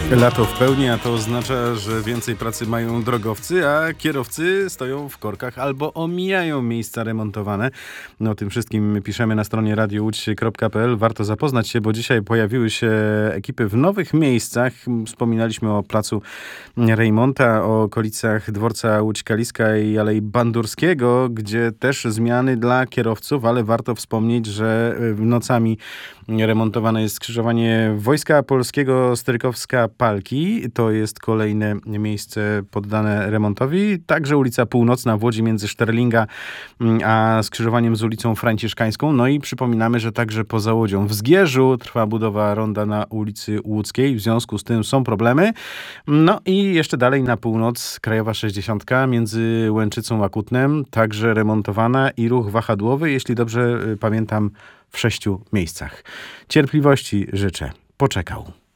Lato w pełni, a to oznacza, że więcej pracy mają drogowcy, a kierowcy stoją w korkach albo omijają miejsca remontowane. No, o tym wszystkim piszemy na stronie radiołódź.pl. Warto zapoznać się, bo dzisiaj pojawiły się ekipy w nowych miejscach. Wspominaliśmy o placu Rejmonta, o okolicach dworca Łódź Kaliska i Alei Bandurskiego, gdzie też zmiany dla kierowców, ale warto wspomnieć, że nocami remontowane jest skrzyżowanie Wojska Polskiego Strykowska-Palki. To jest kolejne miejsce poddane remontowi. Także ulica Północna w Łodzi między Szterlinga a skrzyżowaniem z ulicą Franciszkańską. No i przypominamy, że także poza Łodzią w Zgierzu trwa budowa ronda na ulicy Łódzkiej. W związku z tym są problemy. No i jeszcze dalej na północ Krajowa 60 między Łęczycą a Kutnem. Także remontowana i ruch wahadłowy, jeśli dobrze pamiętam, w 6 miejscach. Cierpliwości życzę. Poczekał.